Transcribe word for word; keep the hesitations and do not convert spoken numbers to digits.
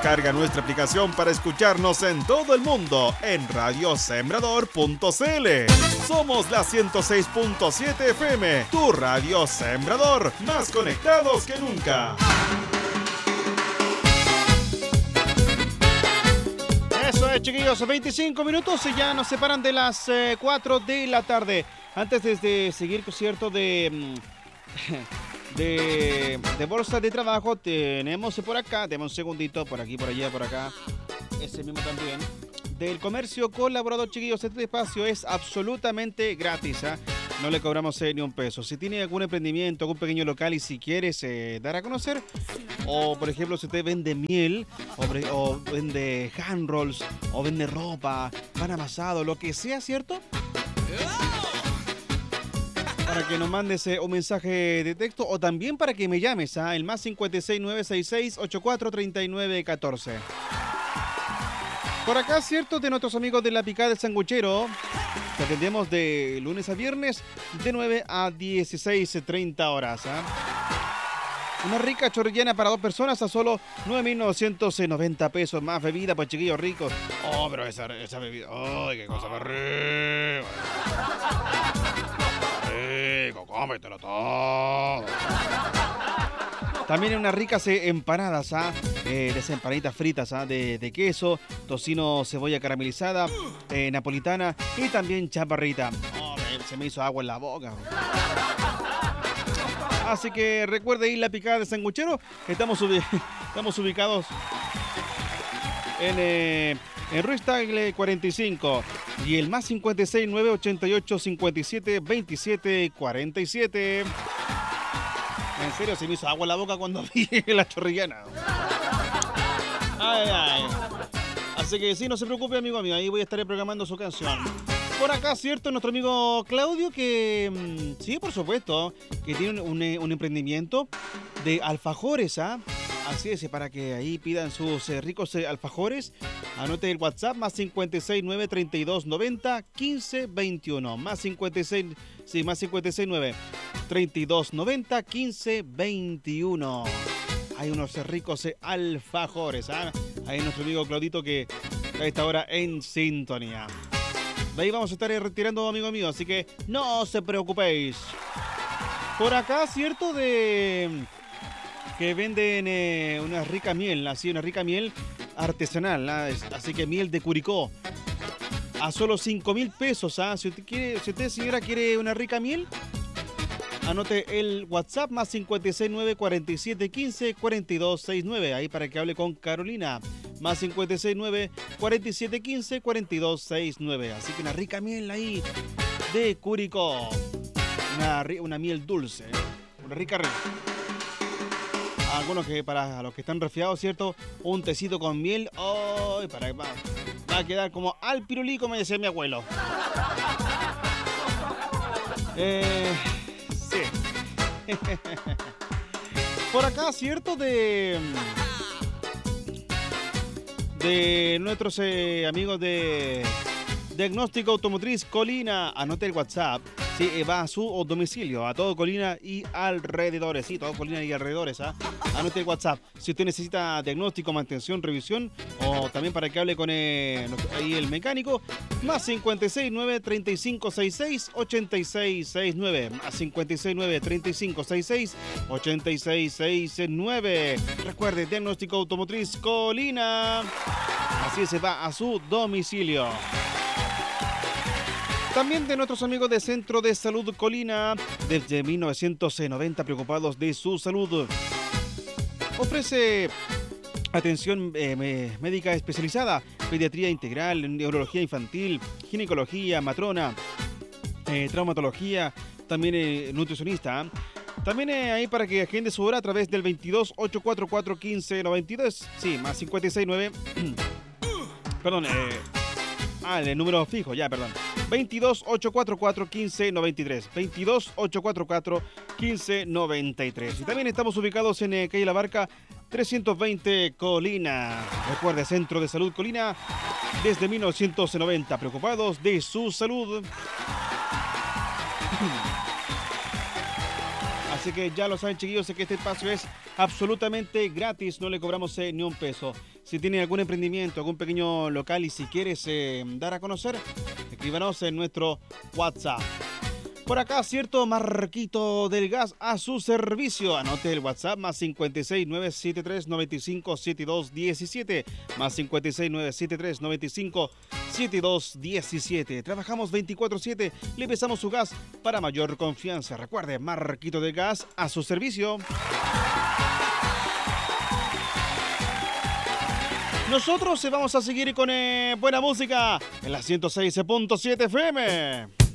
Descarga nuestra aplicación para escucharnos en todo el mundo en radio sembrador punto c l. Somos la ciento seis punto siete F M, tu radio Sembrador, más conectados que nunca. Eso es, chiquillos, veinticinco minutos y ya nos separan de las eh, cuatro de la tarde. Antes de, de seguir, cierto, de, de, de bolsa de trabajo, tenemos por acá, tenemos un segundito, por aquí, por allá, por acá, ese mismo también, del comercio colaborador, chiquillos. Este espacio es absolutamente gratis, ¿eh? No le cobramos eh, ni un peso. Si tiene algún emprendimiento, algún pequeño local y si quieres eh, dar a conocer, o por ejemplo si usted vende miel, o, o vende hand rolls, o vende ropa, pan amasado, lo que sea, ¿cierto? Para que nos mandes eh, un mensaje de texto o también para que me llames a ¿eh? el más cincuenta y seis, nueve seis seis, ochenta y cuatro, treinta y nueve, catorce. Por acá, ¿cierto? De nuestros amigos de La Picada del Sanguchero, que atendemos de lunes a viernes de nueve a dieciséis treinta horas. ¿eh? Una rica chorrillana para dos personas a solo nueve mil novecientos noventa pesos. Más bebida, pues chiquillos ricos. Oh, pero esa, esa bebida. ¡Ay, qué cosa más rica! Rico, cómetelo todo. También unas ricas eh, empanadas, ¿ah? eh, de empanaditas fritas, ¿ah? de, de queso, tocino, cebolla caramelizada, eh, napolitana y también chaparrita. Oh, me, se me hizo agua en la boca. Así que recuerde ir La Picada de Sanguchero. Estamos, ubi estamos ubicados en, eh, en Ruiz Tagle cuarenta y cinco y el más cincuenta y seis, nueve ochenta y ocho, cincuenta y siete, veintisiete, cuarenta y siete. En serio, se me hizo agua en la boca cuando vi la chorrillana. Ay, ay. Así que sí, no se preocupe, amigo mío. Ahí voy a estar programando su canción. Por acá, ¿cierto? Nuestro amigo Claudio, que sí, por supuesto, que tiene un, un, un emprendimiento de alfajores, ¿ah? Así es, para que ahí pidan sus eh, ricos eh, alfajores. Anote el WhatsApp, más cincuenta y seis, nueve treinta y dos, noventa, quince, veintiuno. Más cincuenta y seis, sí, más cincuenta y seis, nueve treinta y dos, noventa, quince, veintiuno. Hay unos ricos eh, alfajores, ¿ah? Ahí nuestro amigo Claudito que a esta hora en sintonía. De ahí vamos a estar retirando, amigo mío, así que no se preocupéis. Por acá, ¿cierto? De que venden eh, una rica miel, así una rica miel artesanal, ¿no? Así que miel de Curicó a solo cinco mil pesos, ¿ah? Si usted quiere, si usted, señora, quiere una rica miel, anote el WhatsApp, más cincuenta y seis, nueve cuarenta y siete, quince, cuarenta y dos, sesenta y nueve, ahí para que hable con Carolina, más cincuenta y seis, nueve cuarenta y siete, quince, cuarenta y dos, sesenta y nueve. Así que una rica miel ahí de Curicó, una, una miel dulce, una rica rica. Algunos que para los que están resfriados, ¿cierto? Un tecito con miel, oh, para va, va a quedar como al pirulí, como decía mi abuelo. Eh, sí. Por acá, ¿cierto? De de nuestros eh, amigos de Diagnóstico Automotriz Colina. Anote el WhatsApp. Sí, va a su domicilio, a todo Colina y alrededores. Sí, todo Colina y alrededores. ¿ah? Anote el WhatsApp. Si usted necesita diagnóstico, mantención, revisión, o también para que hable con eh, ahí el mecánico, más cincuenta y seis, nueve treinta y cinco, sesenta y seis, ochenta y seis, sesenta y nueve. Más cincuenta y seis, nueve treinta y cinco, sesenta y seis, ochenta y seis, sesenta y nueve. Recuerde, Diagnóstico Automotriz Colina. Así se va a su domicilio. También de nuestros amigos de Centro de Salud Colina, desde mil novecientos noventa preocupados de su salud. Ofrece atención eh, médica especializada, pediatría integral, neurología infantil, ginecología, matrona, eh, traumatología, también eh, nutricionista. También eh, ahí para que agende su hora a través del veintidós, ochocientos cuarenta y cuatro, quince, noventa y dos. Sí, más cincuenta y seis, nueve. Perdón, eh. Ah, el número fijo, ya, perdón. veintidós, ochocientos cuarenta y cuatro, quince, noventa y tres. veintidós, ochocientos cuarenta y cuatro, quince, noventa y tres. Y también estamos ubicados en eh, calle La Barca, trescientos veinte, Colina. Recuerde, Centro de Salud Colina, desde mil novecientos noventa, preocupados de su salud. Así que ya lo saben, chiquillos, que este espacio es absolutamente gratis, no le cobramos eh, ni un peso. Si tiene algún emprendimiento, algún pequeño local y si quieres eh, dar a conocer, escríbanos en nuestro WhatsApp. Por acá, cierto, Marquito del Gas a su servicio. Anote el WhatsApp más cincuenta y seis, nueve setenta y tres, noventa y cinco, setenta y dos diecisiete. Más cincuenta y seis, nueve setenta y tres, noventa y cinco, setenta y dos diecisiete. Trabajamos veinticuatro siete, le pesamos su gas para mayor confianza. Recuerde, Marquito del Gas a su servicio. Nosotros vamos a seguir con eh, buena música en la ciento seis punto siete F M.